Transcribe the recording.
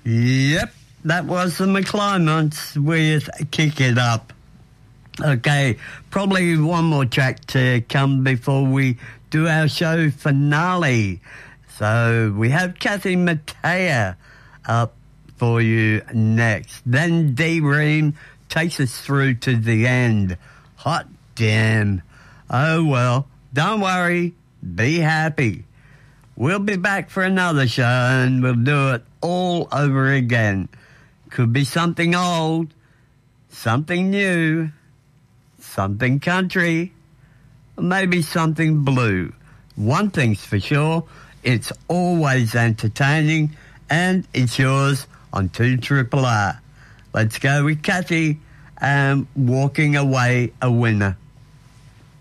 Yep, that was the McClymonts with Kick It Up. Okay, probably one more track to come before we do our show finale. So we have Kathy Mattea up for you next. Then D-Ream takes us through to the end. Hot damn. Oh well, don't worry, be happy. We'll be back for another show and we'll do it all over again. Could be something old, something new, something country, or maybe something blue. One thing's for sure, it's always entertaining and it's yours on 2RRR. Let's go with Kathy and Walking Away a Winner.